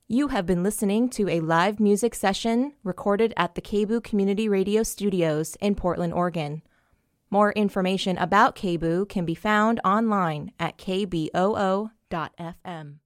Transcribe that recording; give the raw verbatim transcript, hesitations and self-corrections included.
You have been listening to a live music session recorded at the K B O O Community Radio Studios in Portland, Oregon. More information about K B O O can be found online at k b o o dot f m.